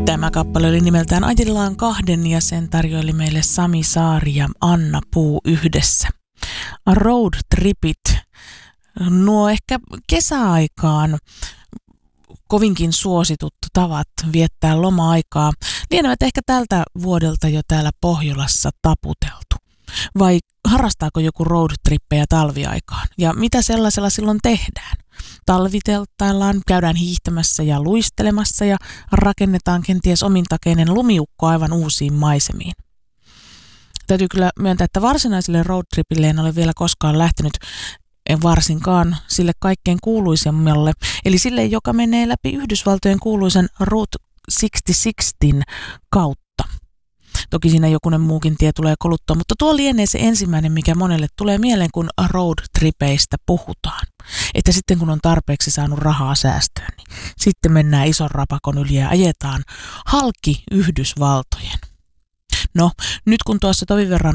Tämä kappale oli nimeltään Ajellaan kahden ja sen tarjoili meille Sami Saari ja Anna Puu yhdessä. Road tripit, nuo ehkä kesäaikaan kovinkin suositut tavat viettää loma-aikaa, lienevät ehkä tältä vuodelta jo täällä Pohjolassa taputeltu. Vai harrastaako joku roadtrippejä talviaikaan? Ja mitä sellaisella silloin tehdään? Talviteltaillaan, käydään hiihtämässä ja luistelemassa ja rakennetaan kenties omintakeinen lumiukko aivan uusiin maisemiin. Täytyy kyllä myöntää, että varsinaiselle roadtripille en ole vielä koskaan lähtenyt, varsinkaan sille kaikkein kuuluisemmalle, eli sille, joka menee läpi Yhdysvaltojen kuuluisen Route 66 kautta. Toki siinä jokunen muukin tie tulee koluttua, mutta tuo lienee se ensimmäinen, mikä monelle tulee mieleen, kun roadtripeistä puhutaan. Että sitten kun on tarpeeksi saanut rahaa säästöön, niin sitten mennään ison rapakon yli ja ajetaan halki Yhdysvaltojen. No, nyt kun tuossa tovin verran